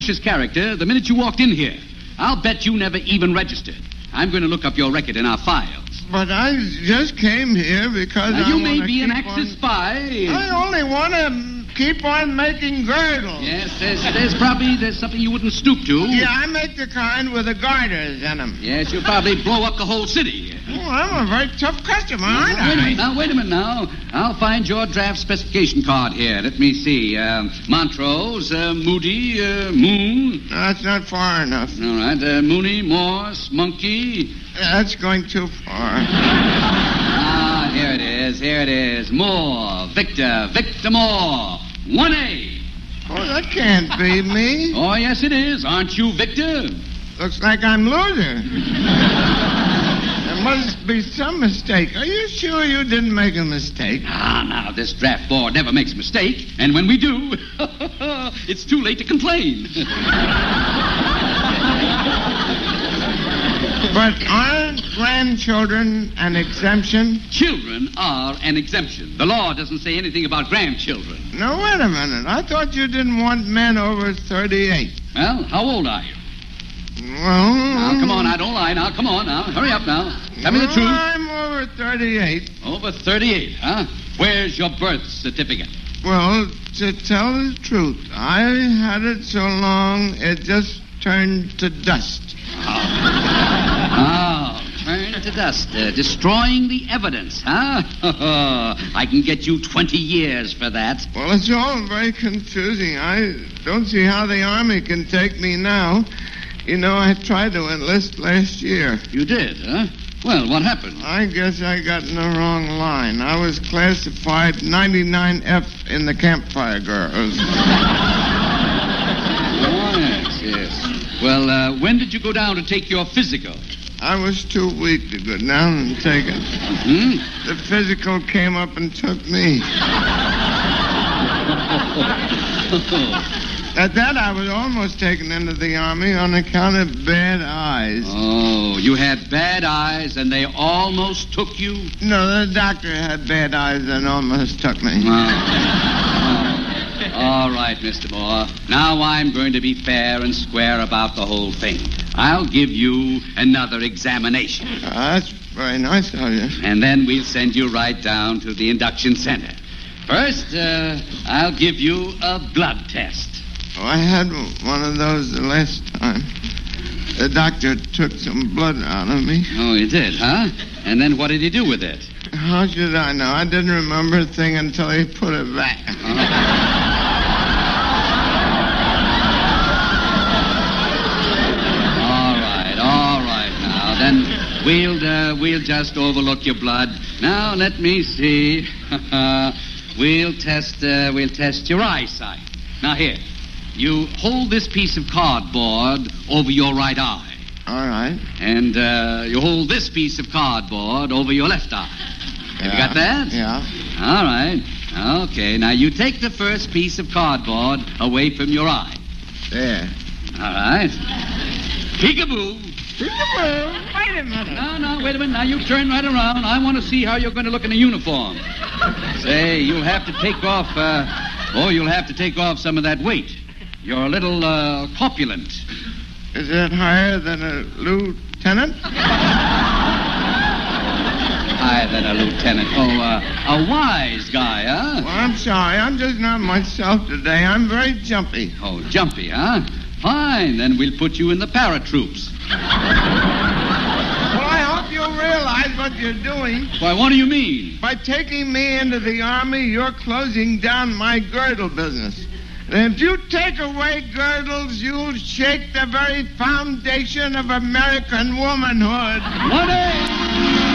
character the minute you walked in here. I'll bet you never even registered. I'm going to look up your record in our files. But I just came here because now, you may be an Axis spy. I only want to keep on making girdles. Yes, there's something you wouldn't stoop to. Yeah, I make the kind with the garters in them. Yes, you'll probably blow up the whole city. Oh, I'm a very tough customer, aren't I? Wait a minute now. I'll find your draft specification card here. Let me see. Montrose, Moody, Moon. That's not far enough. All right. Mooney, Morse, Monkey. That's going too far. Here it is. Moore, Victor Moore. 1A. Oh, that can't be me. Oh, yes, it is. Aren't you Victor? Looks like I'm loser. There must be some mistake. Are you sure you didn't make a mistake? Now, this draft board never makes a mistake. And when we do, it's too late to complain. But aren't grandchildren an exemption? Children are an exemption. The law doesn't say anything about grandchildren. No, wait a minute. I thought you didn't want men over 38. Well, how old are you? Well... Now, come on, don't lie now. Come on, now. Hurry up, now. Tell me the truth. I'm over 38. Over 38, huh? Where's your birth certificate? Well, to tell the truth, I had it so long it just turned to dust. Turned to dust. Destroying the evidence, huh? I can get you 20 years for that. Well, it's all very confusing. I don't see how the Army can take me now. You know, I tried to enlist last year. You did, huh? Well, what happened? I guess I got in the wrong line. I was classified 99F in the Campfire Girls. Yes. Well, when did you go down to take your physical? I was too weak to go down and take it. Mm-hmm. The physical came up and took me. At that, I was almost taken into the Army on account of bad eyes. Oh, you had bad eyes and they almost took you? No, the doctor had bad eyes and almost took me. All right, Mr. Moore. Now I'm going to be fair and square about the whole thing. I'll give you another examination. That's very nice of you. And then we'll send you right down to the induction center. First, I'll give you a blood test. Oh, I had one of those the last time. The doctor took some blood out of me. Oh, he did, huh? And then what did he do with it? How should I know? I didn't remember a thing until he put it back. All right. Now, then we'll just overlook your blood. Now, let me see. We'll test your eyesight. Now, here. You hold this piece of cardboard over your right eye. All right. And you hold this piece of cardboard over your left eye. Have you got that? Yeah. All right. Okay. Now, you take the first piece of cardboard away from your eye. There. All right. Peekaboo. Peekaboo. Wait a minute. No, wait a minute. Now, you turn right around. I want to see how you're going to look in a uniform. Say, you'll have to take off, you'll have to take off some of that weight. You're a little, corpulent. Is that higher than a lieutenant? Higher than a lieutenant. Oh, a wise guy, huh? Well, I'm sorry. I'm just not myself today. I'm very jumpy. Oh, jumpy, huh? Fine. Then we'll put you in the paratroops. Well, I hope you realize what you're doing. Why, what do you mean? By taking me into the Army, you're closing down my girdle business. And if you take away girdles, you'll shake the very foundation of American womanhood. 1A!